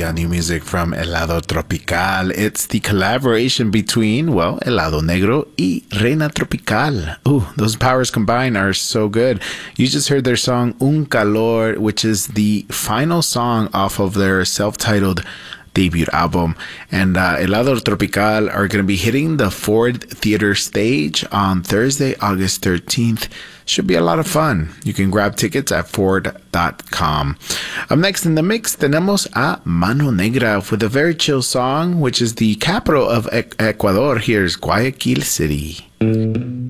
new music from Helado Tropical. It's the collaboration between, well, Helado Negro y Reina Tropical. Ooh, those powers combined are so good. You just heard their song Un Calor, which is the final song off of their self-titled debut album. And Helado Tropical are going to be hitting the Ford Theater stage on Thursday, August 13th. Should be a lot of fun. You can grab tickets at Ford.com. Up next in the mix, tenemos a Mano Negra with a very chill song, which is the capital of Ecuador. Here's Guayaquil City.